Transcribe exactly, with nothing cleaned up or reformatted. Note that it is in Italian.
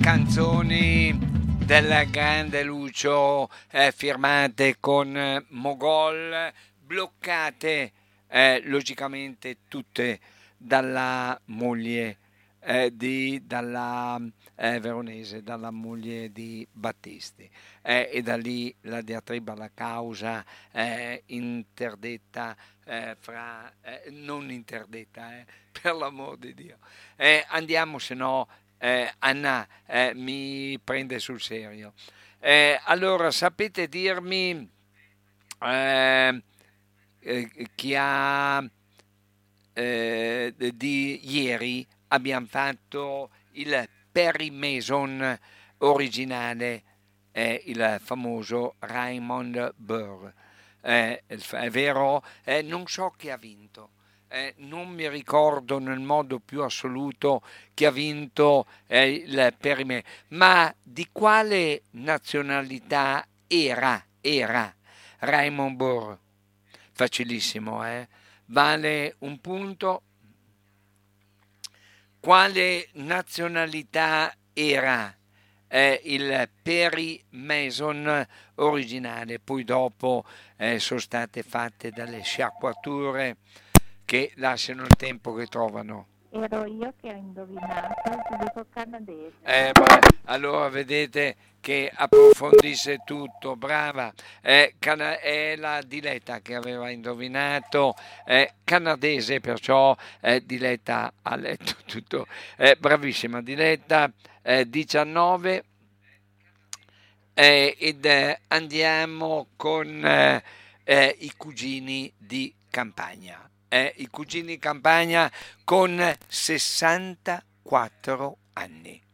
canzoni del grande Lucio, eh, firmate con eh, Mogol, bloccate eh, logicamente tutte dalla moglie eh, di, dalla eh, veronese, dalla moglie di Battisti. Eh, e da lì la diatriba, la causa eh, interdetta, eh, fra, eh, non interdetta, eh, per l'amor di Dio. Eh, andiamo, se no eh, Anna eh, mi prende sul serio. Eh, allora, sapete dirmi eh, eh, chi ha eh, di ieri abbiamo fatto il Perry Mason originale, eh, il famoso Raymond Burr. Eh, è vero? Eh, non so chi ha vinto. Eh, non mi ricordo nel modo più assoluto chi ha vinto eh, il Perry Mason, ma di quale nazionalità era, era Raymond Burr? Facilissimo, eh? Vale un punto. Quale nazionalità era eh, il Perry Mason originale? Poi dopo eh, sono state fatte delle sciacquature che lasciano il tempo che trovano. Ero io che ho indovinato, ti dico canadese. Eh, beh, allora vedete che approfondisse tutto, brava. Eh, cana- è la Diletta che aveva indovinato, eh, canadese, perciò eh, Diletta ha letto tutto. Eh, bravissima Diletta, eh, diciannove. Eh, ed eh, andiamo con eh, eh, i cugini di campagna. Eh, i cugini di campagna con sessantaquattro anni.